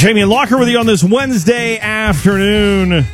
Jamie and Locker with you on this Wednesday afternoon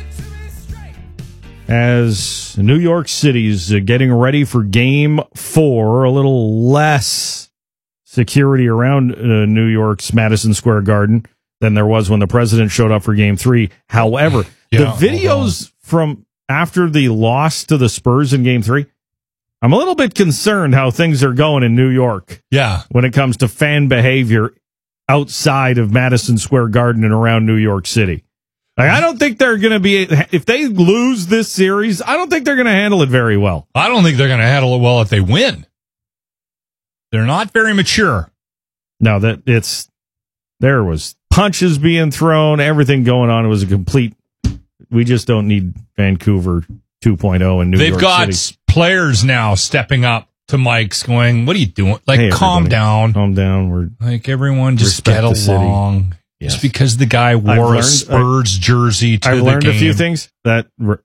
as New York City's getting ready for Game 4. A little less security around New York's Madison Square Garden than there was when the president showed up for Game 3. However, the videos from after the loss to the Spurs in Game 3, I'm a little bit concerned how things are going in New York. Yeah. When it comes to fan behavior outside of Madison Square Garden and around New York City. Like, I don't think they're going to be, if they lose this series, I don't think they're going to handle it very well. I don't think they're going to handle it well if they win. They're not very mature. No, there was punches being thrown, everything going on. It was a complete, we just don't need Vancouver 2.0 in New York City. They've got players now stepping up to mics going, what are you doing? Like, hey, calm down. Calm down. We're like, everyone just get along. Yes. Just because the guy wore a Spurs jersey to the game. I've learned a few things that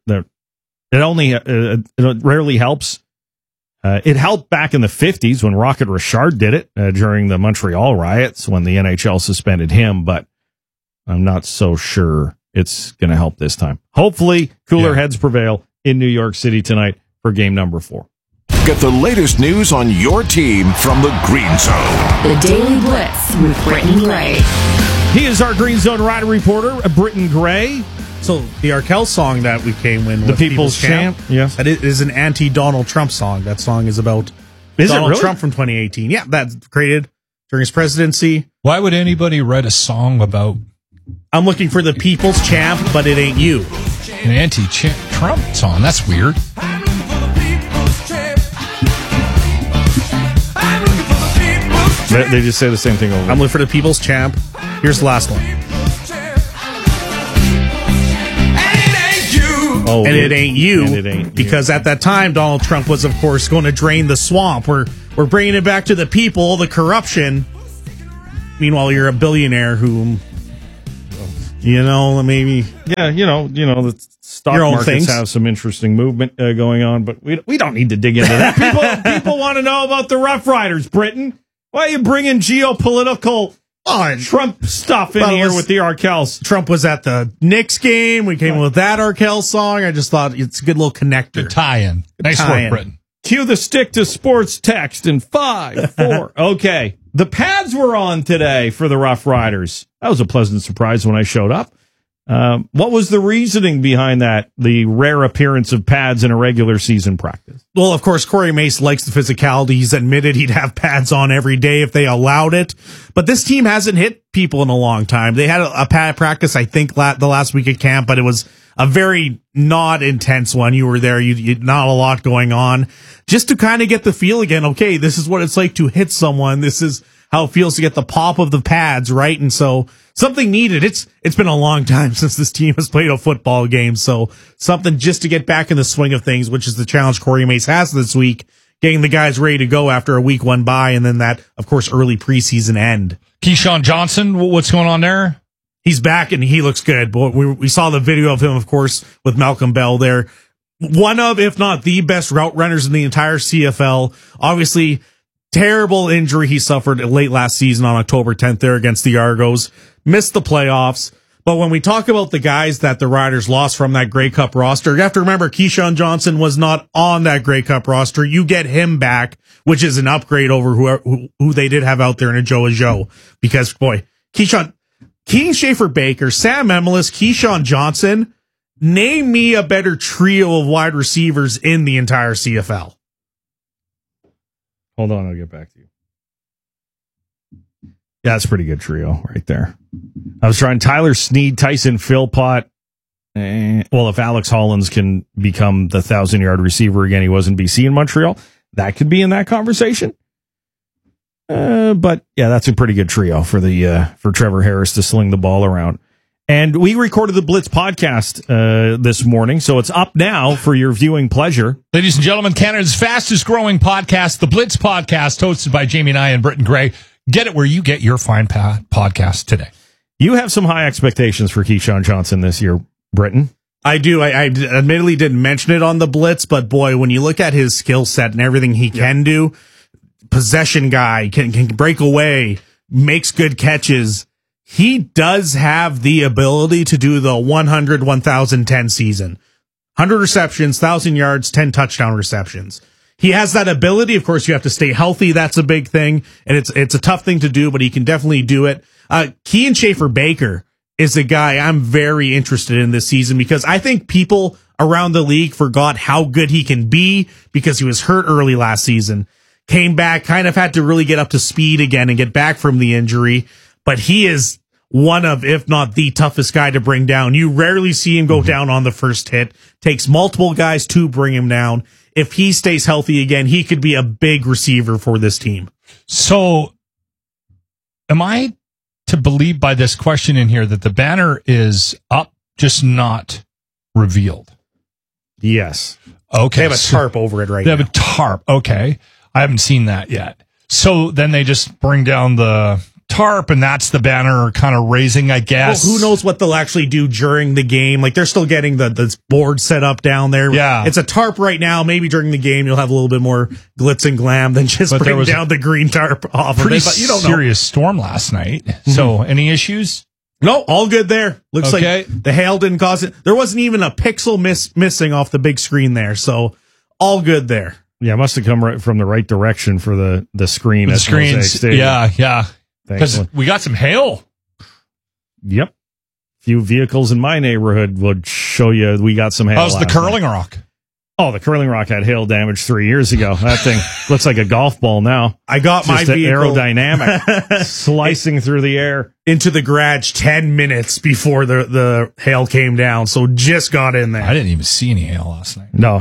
it rarely helps. It helped back in the 50s when Rocket Richard did it during the Montreal riots when the NHL suspended him, but I'm not so sure it's going to help this time. Hopefully, cooler heads prevail in New York City tonight for game number 4. Get the latest news on your team from the Green Zone. The Daily Blitz with Britton Gray. He is our Green Zone Rider reporter, Britton Gray. So the Arkell song that we came in with, the People's Champ, yes, that is an anti-Donald Trump song. That song is about Donald Trump from 2018. Yeah, that's created during his presidency. Why would anybody write a song about? I'm looking for the People's Champ, but it ain't you. An anti-Trump song. That's weird. They just say the same thing over. I'm looking for the People's Champ. Here's the last one. And it ain't you. Because at that time, Donald Trump was, of course, going to drain the swamp. We're bringing it back to the people, the corruption. Meanwhile, you're a billionaire who, maybe. Yeah, the stock markets have some interesting movement going on, but we don't need to dig into that. People want to know about the Rough Riders, Britain. Why are you bringing geopolitical Trump stuff in here with the Arkells? Trump was at the Knicks game. We came with that Arkell song. I just thought it's a good little connector. Good tie-in. Nice work, Britain. Cue the stick to sports text in 5, 4. Okay. The pads were on today for the Rough Riders. That was a pleasant surprise when I showed up. What was the reasoning behind that? The rare appearance of pads in a regular season practice. Well, of course, Corey Mace likes the physicality. He's admitted he'd have pads on every day if they allowed it. But this team hasn't hit people in a long time. They had a pad practice, I think, the last week at camp, but it was a very not intense one. You were there. You not a lot going on. Just to kind of get the feel again, okay, this is what it's like to hit someone. This is how it feels to get the pop of the pads, right? And so something needed. It's been a long time since this team has played a football game. So something just to get back in the swing of things, which is the challenge Corey Mace has this week, getting the guys ready to go after a week one bye, and then that, of course, early preseason end. Keyshawn Johnson, what's going on there? He's back and he looks good. But we saw the video of him, of course, with Malcolm Bell there. One of, if not the best route runners in the entire CFL. Obviously, terrible injury he suffered late last season on October 10th there against the Argos. Missed the playoffs. But when we talk about the guys that the Riders lost from that Grey Cup roster, you have to remember Keyshawn Johnson was not on that Grey Cup roster. You get him back, which is an upgrade over who they did have out there in a Joe Ajo. Because, boy, Keaton Schaefer-Baker, Sam Emilus, Keyshawn Johnson, name me a better trio of wide receivers in the entire CFL. Hold on, I'll get back to you. Yeah, that's a pretty good trio right there. I was trying Tyler Snead, Tyson Philpott. Well, if Alex Hollins can become the 1,000-yard receiver again, he was in BC and Montreal, that could be in that conversation. But yeah, that's a pretty good trio for Trevor Harris to sling the ball around. And we recorded the Blitz podcast this morning, so it's up now for your viewing pleasure. Ladies and gentlemen, Canada's fastest growing podcast, the Blitz podcast, hosted by Jamie and I and Britton Gray. Get it where you get your fine podcast today. You have some high expectations for Keyshawn Johnson this year, Britton. I do. I admittedly didn't mention it on the Blitz, but boy, when you look at his skill set and everything he can do, possession guy, can break away, makes good catches, he does have the ability to do the 100, 1,010 season. 100 receptions, 1,000 yards, 10 touchdown receptions. He has that ability. Of course, you have to stay healthy. That's a big thing. And it's a tough thing to do, but he can definitely do it. Kean Schaefer-Baker is a guy I'm very interested in this season because I think people around the league forgot how good he can be because he was hurt early last season. Came back, kind of had to really get up to speed again and get back from the injury. But he is one of, if not the toughest guy to bring down. You rarely see him go down on the first hit. Takes multiple guys to bring him down. If he stays healthy again, he could be a big receiver for this team. So, am I to believe by this question in here that the banner is up, just not revealed? Yes. Okay. They have a tarp over it right They now. have a tarp. Okay. I haven't seen that yet. So then they just bring down the tarp and that's the banner kind of raising, I guess. Well, who knows what they'll actually do during the game. Like they're still getting the board set up down there. Yeah. It's a tarp right now. Maybe during the game you'll have a little bit more glitz and glam than just But there bring was down the green tarp off of Pretty it. But you don't know. serious storm last night. So any issues? No, all good there. Looks Okay. like the hail didn't cause it. There wasn't even a pixel missing off the big screen there. So all good there. Yeah, it must have come right from the right direction for the screen. The at Mosaic screens. Stadium. Yeah. Because Thankfully. we got some hail. Yep. Few vehicles in my neighborhood would show you we got some hail. How's the last curling night. rock? Oh, the curling rock had hail damage 3 years ago. That thing looks like a golf ball now. I got my Just vehicle aerodynamic, slicing through the air. into the garage 10 minutes before the hail came down. So just got in there. I didn't even see any hail last night. No,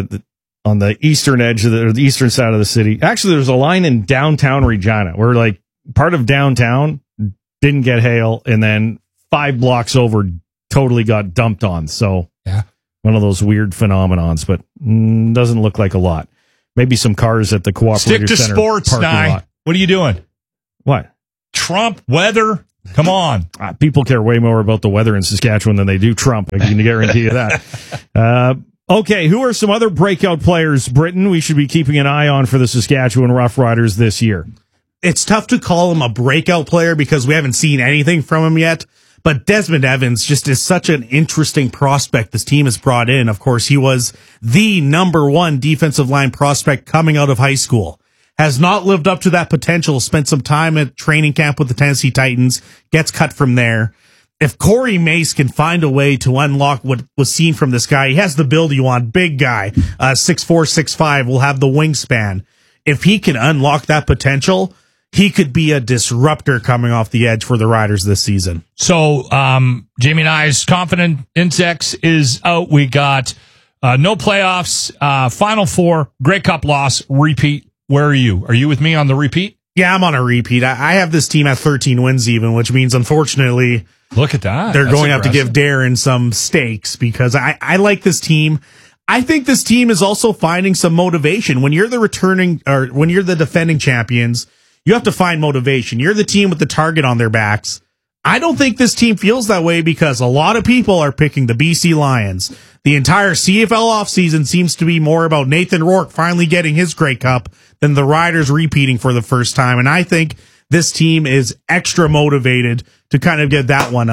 on the eastern edge of the eastern side of the city. Actually, there's a line in downtown Regina where like part of downtown didn't get hail, and then 5 blocks over totally got dumped on. So Yeah. one of those weird phenomenons, but doesn't look like a lot. Maybe some cars at the Cooperative Stick to Center sports, parking Nye. lot. What are you doing? What? Trump, weather? Come on. People care way more about the weather in Saskatchewan than they do Trump. I can guarantee you that. Okay, who are some other breakout players, Britain, we should be keeping an eye on for the Saskatchewan Roughriders this year? It's tough to call him a breakout player because we haven't seen anything from him yet. But Desmond Evans just is such an interesting prospect this team has brought in. Of course, he was the number 1 defensive line prospect coming out of high school. Has not lived up to that potential, spent some time at training camp with the Tennessee Titans, gets cut from there. If Corey Mace can find a way to unlock what was seen from this guy, he has the build you want, big guy, 6'4", 6'5", will have the wingspan. If he can unlock that potential, he could be a disruptor coming off the edge for the Riders this season. So, Jamie and I's confident index is out. We got no playoffs, Final Four, Grey Cup loss, repeat. Where are you? Are you with me on the repeat? Yeah, I'm on a repeat. I have this team at 13 wins even, which means, unfortunately, Look at that. they're That's going to have to give aggressive. Darren some stakes because I like this team. I think this team is also finding some motivation. When you're the when you're the defending champions, you have to find motivation. You're the team with the target on their backs. I don't think this team feels that way because a lot of people are picking the BC Lions. The entire CFL offseason seems to be more about Nathan Rourke finally getting his Grey Cup than the Riders repeating for the first time. And I think this team is extra motivated to kind of get that one,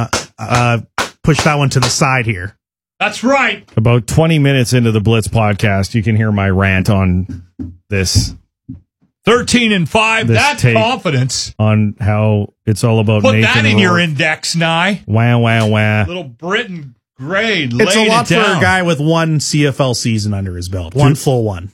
push that one to the side here. That's right. About 20 minutes into the Blitz podcast, you can hear my rant on this, 13-5. This That's tape. confidence. on how it's all about Put Nathan that in your Rourke. index, Nye. Wah, wah, wah. Little Britain grade. It's a laid lot it for down. a guy with one CFL season under his belt, one full one.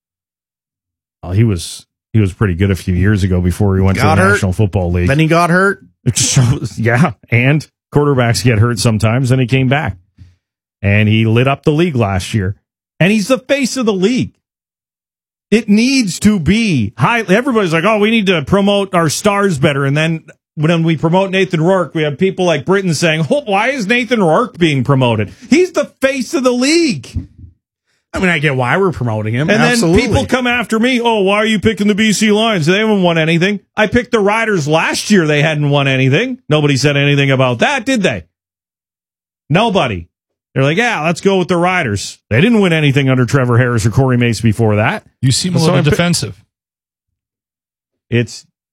Well, he was pretty good a few years ago before he went to Got the hurt. National Football League. Then he got hurt. Yeah, and quarterbacks get hurt sometimes, and he came back. And he lit up the league last year. And he's the face of the league. It needs to be high. Everybody's like, oh, we need to promote our stars better. And then when we promote Nathan Rourke, we have people like Britain saying, oh, why is Nathan Rourke being promoted? He's the face of the league. I mean, I get why we're promoting him. And Absolutely. then people come after me. Oh, why are you picking the BC Lions? They haven't won anything. I picked the Riders last year. They hadn't won anything. Nobody said anything about that, did they? Nobody. They're like, yeah, let's go with the Riders. They didn't win anything under Trevor Harris or Corey Mace before that. You seem a So little I pi- defensive. It's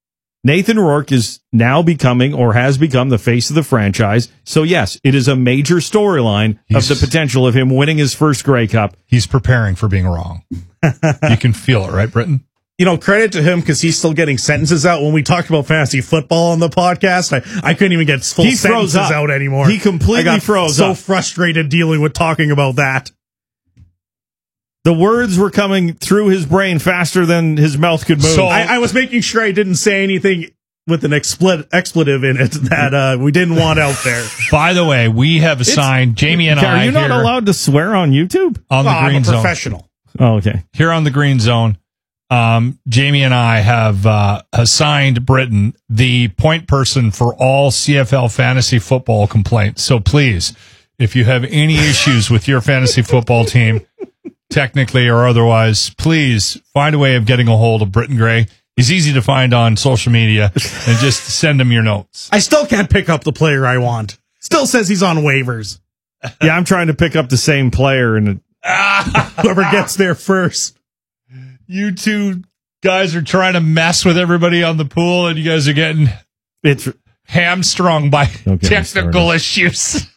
Nathan Rourke is now becoming or has become the face of the franchise. So, yes, it is a major storyline of the potential of him winning his first Grey Cup. He's preparing for being wrong. You can feel it, right, Britton? You know, credit to him because he's still getting sentences out. When we talked about fantasy football on the podcast, I couldn't even get full sentences out anymore. He completely froze up. So up. frustrated dealing with talking about that. The words were coming through his brain faster than his mouth could move. So I was making sure I didn't say anything with an expletive in it that we didn't want out there. By the way, we have assigned Jamie and I. Are you not allowed to swear on YouTube? On the Green Zone. I'm a professional. Oh, okay. Here on the Green Zone, Jamie and I have assigned Britton the point person for all CFL fantasy football complaints. So please, if you have any issues with your fantasy football team, technically or otherwise, please find a way of getting a hold of Britton Gray. He's easy to find on social media, and just send him your notes. I still can't pick up the player I want. Still says he's on waivers. Yeah, I'm trying to pick up the same player, and whoever gets there first. You two guys are trying to mess with everybody on the pool, and you guys are getting hamstrung by technical issues.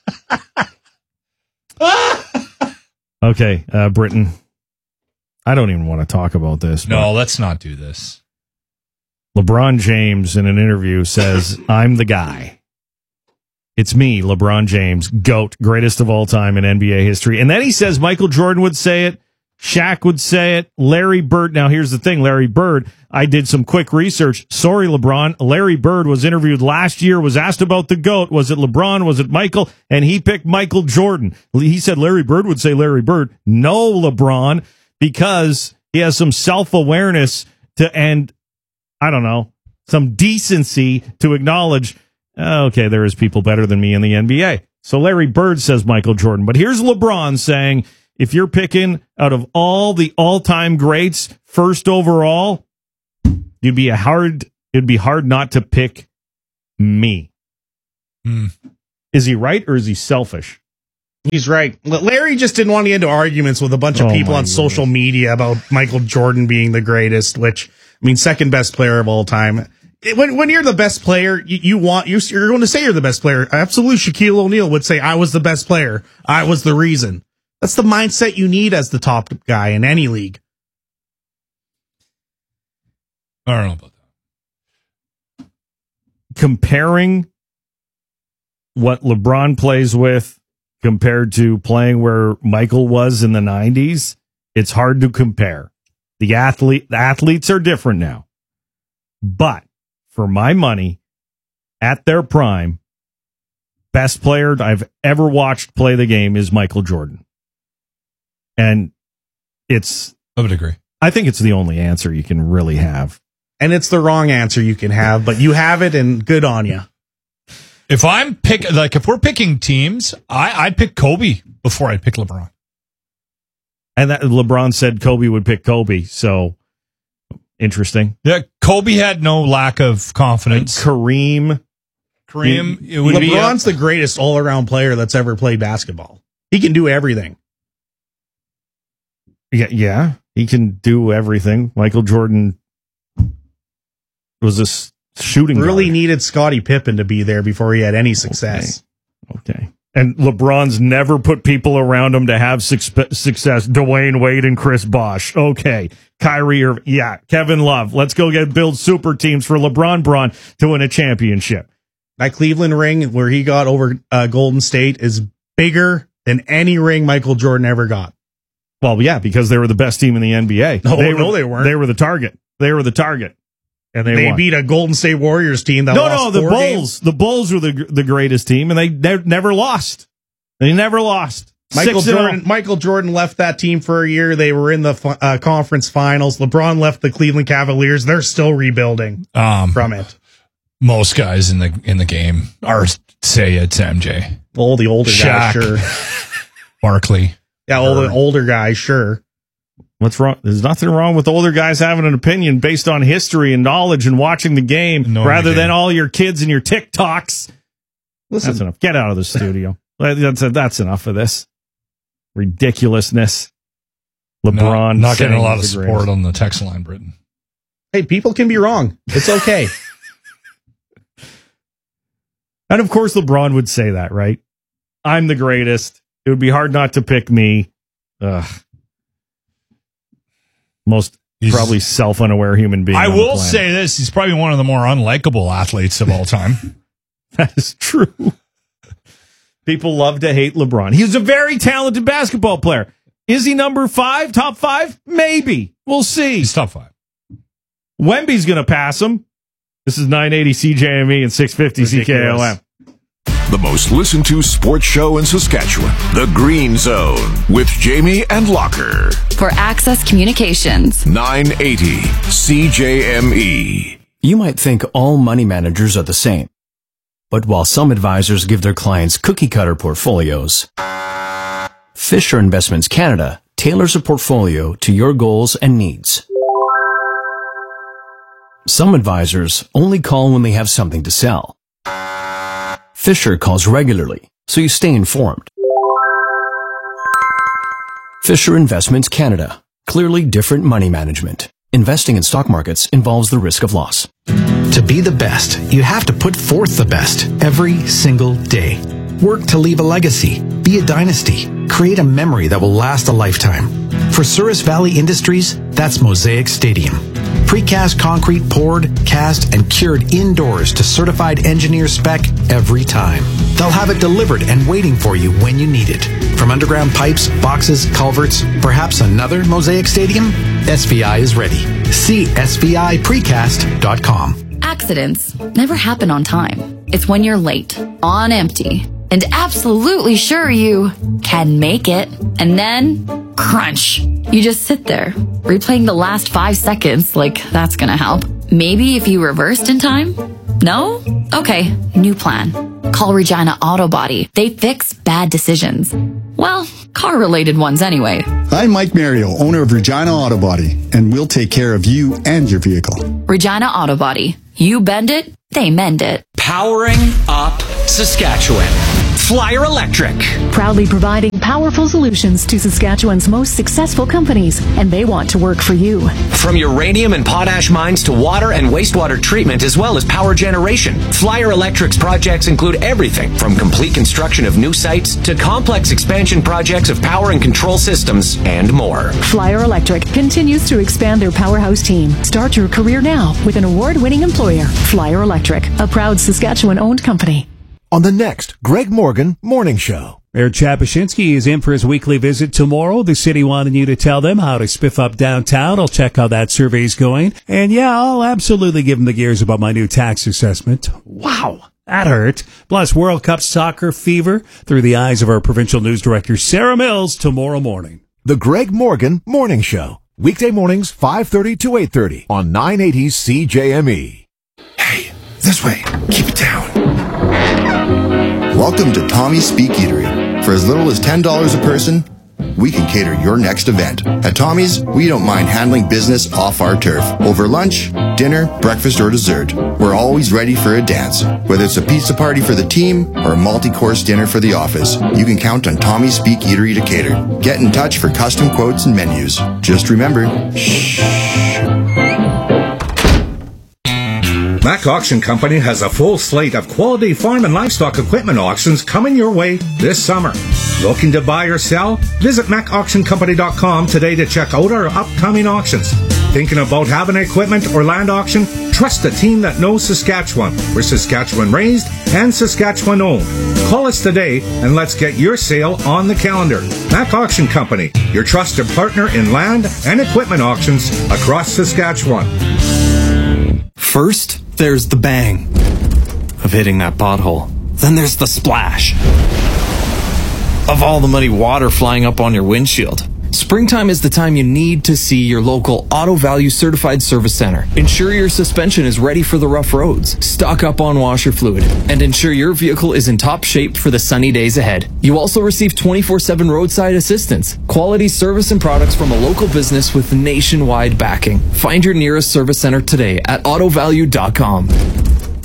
Okay, Britton. I don't even want to talk about this. No, let's not do this. LeBron James in an interview says, I'm the guy. It's me, LeBron James, GOAT, greatest of all time in NBA history. And then he says Michael Jordan would say it, Shaq would say it, Larry Bird. Now, here's the thing, Larry Bird, I did some quick research. Sorry, LeBron. Larry Bird was interviewed last year, was asked about the GOAT. Was it LeBron? Was it Michael? And he picked Michael Jordan. He said Larry Bird would say Larry Bird. No, LeBron, because he has some self-awareness and I don't know, some decency to acknowledge, okay, there is people better than me in the NBA. So Larry Bird says Michael Jordan. But here's LeBron saying, if you're picking out of all the all-time greats, first overall, it'd be hard not to pick me. Is he right or is he selfish? He's right. Larry just didn't want to get into arguments with a bunch of people on social media about Michael Jordan being the greatest, which, I mean, second best player of all time. When you're the best player, you're going to say you're the best player. Absolutely, Shaquille O'Neal would say, I was the best player. I was the reason. That's the mindset you need as the top guy in any league. I don't know about that. Comparing what LeBron plays with compared to playing where Michael was in the 90s, it's hard to compare. The athletes are different now. But for my money, at their prime, best player I've ever watched play the game is Michael Jordan. And I would agree. I think it's the only answer you can really have. And it's the wrong answer you can have, but you have it and good on you. If we're picking teams, I'd pick Kobe before I'd pick LeBron. And that LeBron said Kobe would pick Kobe, so interesting. Yeah, Kobe had no lack of confidence. Kareem, it would LeBron's the greatest all-around player that's ever played basketball. He can do everything. Yeah, he can do everything. Michael Jordan was a shooting really guard. Needed Scottie Pippen to be there before he had any success. Okay. And LeBron's never put people around him to have success. Dwayne Wade and Chris Bosh. Okay. Kyrie Irving. Yeah. Kevin Love. Let's go build super teams for LeBron Braun to win a championship. That Cleveland ring where he got over Golden State is bigger than any ring Michael Jordan ever got. Well, yeah, because they were the best team in the NBA. No, they weren't. They were the target. And they won. Beat a Golden State Warriors team that lost the four Bulls. games. The Bulls were the greatest team, and they never lost. They never lost. Michael Jordan left that team for a year. They were in the conference finals. LeBron left the Cleveland Cavaliers. They're still rebuilding from it. Most guys in the game are, say it's MJ. All the older guys, Shaq, sure. Barkley. Yeah, all the older guys, sure. What's wrong? There's nothing wrong with older guys having an opinion based on history and knowledge and watching the game rather than all your kids and your TikToks. Listen, that's enough. Get out of the studio. That's enough of this ridiculousness. LeBron not getting a lot of support on the text line, Britton. Hey, people can be wrong. It's okay. And of course, LeBron would say that, right? I'm the greatest. It would be hard not to pick me. Ugh. Most probably self-unaware human being. I on the will planet. say this. He's probably one of the more unlikable athletes of all time. That is true. People love to hate LeBron. He's a very talented basketball player. Is he number 5, top 5? Maybe. We'll see. He's top 5. Wemby's going to pass him. This is 980 CJME and 650 CKLM. The most listened to sports show in Saskatchewan, The Green Zone, with Jamie and Locker. For Access Communications. 980 CJME. You might think all money managers are the same. But while some advisors give their clients cookie-cutter portfolios, Fisher Investments Canada tailors a portfolio to your goals and needs. Some advisors only call when they have something to sell. Fisher calls regularly, so you stay informed. Fisher Investments Canada. Clearly different money management. Investing in stock markets involves the risk of loss. To be the best, you have to put forth the best every single day. Work to leave a legacy, be a dynasty, create a memory that will last a lifetime. For Souris Valley Industries, that's Mosaic Stadium. Precast concrete poured, cast, and cured indoors to certified engineer spec every time. They'll have it delivered and waiting for you when you need it. From underground pipes, boxes, culverts, perhaps another Mosaic Stadium? SVI is ready. See SVIPrecast.com. Accidents never happen on time. It's when you're late, on empty, and absolutely sure you can make it. And then, crunch. You just sit there, replaying the last 5 seconds like that's gonna help. Maybe if you reversed in time? No? Okay, new plan. Call Regina Auto Body. They fix bad decisions. Well, car-related ones anyway. I'm Mike Mario, owner of Regina Auto Body, and we'll take care of you and your vehicle. Regina Auto Body. You bend it, they mend it. Powering up Saskatchewan. Flyer Electric. Proudly providing powerful solutions to Saskatchewan's most successful companies, and they want to work for you. From uranium and potash mines to water and wastewater treatment, as well as power generation, Flyer Electric's projects include everything from complete construction of new sites to complex expansion projects of power and control systems and more. Flyer Electric continues to expand their powerhouse team. Start your career now with an award-winning employer, Flyer Electric, a proud Saskatchewan-owned company. On the next Greg Morgan Morning Show. Mayor Chad Pashinsky is in for his weekly visit tomorrow. The city wanted you to tell them how to spiff up downtown. I'll check how that survey's going. And yeah, I'll absolutely give him the gears about my new tax assessment. Wow, that hurt. Plus World Cup soccer fever through the eyes of our provincial news director, Sarah Mills, tomorrow morning. The Greg Morgan Morning Show. Weekday mornings, 5:30 to 8:30 on 980 CJME. Hey, this way. Keep it down. Welcome to Tommy's Speak Eatery. For as little as $10 a person, we can cater your next event. At Tommy's, we don't mind handling business off our turf. Over lunch, dinner, breakfast, or dessert, we're always ready for a dance. Whether it's a pizza party for the team or a multi-course dinner for the office, you can count on Tommy's Speak Eatery to cater. Get in touch for custom quotes and menus. Just remember, shh. Mac Auction Company has a full slate of quality farm and livestock equipment auctions coming your way this summer. Looking to buy or sell? Visit MacAuctionCompany.com today to check out our upcoming auctions. Thinking about having an equipment or land auction? Trust a team that knows Saskatchewan. We're Saskatchewan raised and Saskatchewan owned. Call us today and let's get your sale on the calendar. Mac Auction Company, your trusted partner in land and equipment auctions across Saskatchewan. First, there's the bang of hitting that pothole. Then there's the splash of all the muddy water flying up on your windshield. Springtime is the time you need to see your local Auto Value Certified Service Center. Ensure your suspension is ready for the rough roads. Stock up on washer fluid. And ensure your vehicle is in top shape for the sunny days ahead. You also receive 24/7 roadside assistance. Quality service and products from a local business with nationwide backing. Find your nearest service center today at autovalue.com.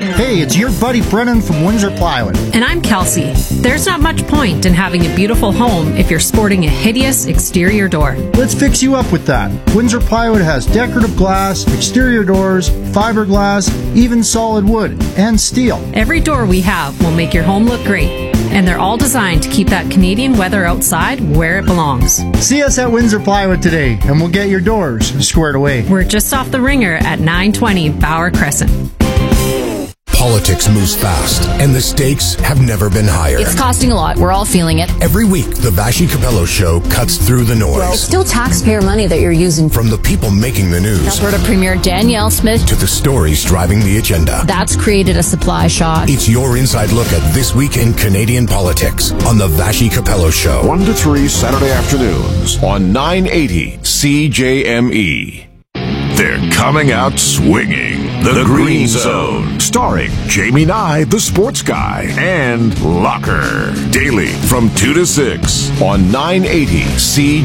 Hey, it's your buddy Brennan from Windsor Plywood. And I'm Kelsey. There's not much point in having a beautiful home if you're sporting a hideous exterior door. Let's fix you up with that. Windsor Plywood has decorative glass, exterior doors, fiberglass, even solid wood, and steel. Every door we have will make your home look great. And they're all designed to keep that Canadian weather outside where it belongs. See us at Windsor Plywood today, and we'll get your doors squared away. We're just off the Ringer at 920 Bauer Crescent. Politics moves fast, and the stakes have never been higher. It's costing a lot. We're all feeling it. Every week, the Vashi Capello Show cuts through the noise. It's still taxpayer money that you're using. From the people making the news, Alberta Premier Danielle Smith, to the stories driving the agenda. That's created a supply shock. It's your inside look at this week in Canadian politics on the Vashi Capello Show. 1 to 3 Saturday afternoons on 980 CJME. They're coming out swinging. The Green Zone, starring Jamie Nye, the sports guy, and Locker. Daily from 2 to 6 on 980 CJME.